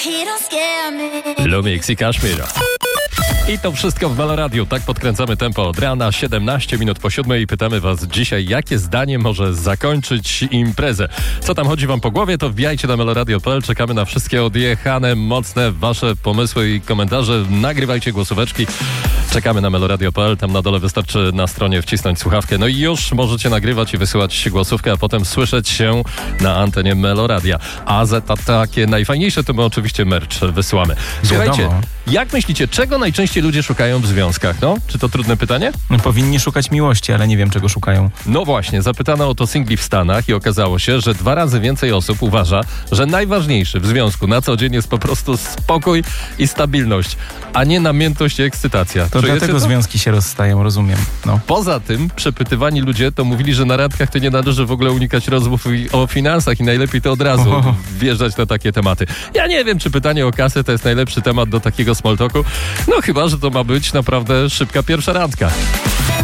Lumix i Kaszmir. I to wszystko w Melo Radio. Tak podkręcamy tempo od rana, 17 minut po 7 i pytamy was dzisiaj, jakie zdanie może zakończyć imprezę. Co tam chodzi wam po głowie, to wbijajcie na meloradio.pl. Czekamy na wszystkie odjechane, mocne wasze pomysły i komentarze. Nagrywajcie głosóweczki. Czekamy na meloradio.pl. Tam na dole wystarczy na stronie wcisnąć słuchawkę. No i już możecie nagrywać i wysyłać głosówkę, a potem słyszeć się na antenie Meloradia. A za takie najfajniejsze to my oczywiście merch wysyłamy. Słuchajcie, jak myślicie, czego najczęściej ludzie szukają w związkach? No, czy to trudne pytanie? Powinni szukać miłości, ale nie wiem, czego szukają. No właśnie, zapytano o to singli w Stanach i okazało się, że 2 razy więcej osób uważa, że najważniejszy w związku na co dzień jest po prostu spokój i stabilność, a nie namiętność i ekscytacja. To dlatego związki się rozstają, rozumiem. No. Poza tym przepytywani ludzie to mówili, że na randkach to nie należy w ogóle unikać rozmów o finansach i najlepiej to od razu wjeżdżać na takie tematy. Ja nie wiem, czy pytanie o kasę to jest najlepszy temat do takiego small talku. No chyba, że to ma być naprawdę szybka pierwsza randka.